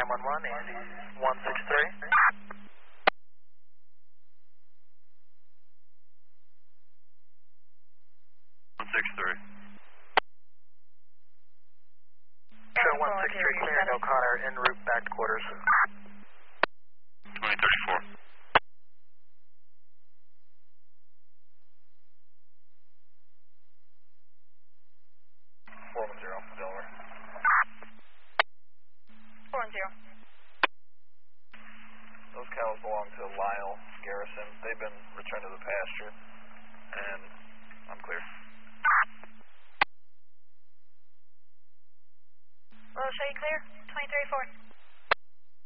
911, Andy 163. 163. Show 163, clear and O'Connor en route back to quarters. 2034. 410, Delaware. 410. Those cows belong to Lyle Garrison. They've been returned to the pasture, and I'm clear. We'll show you clear. 2034.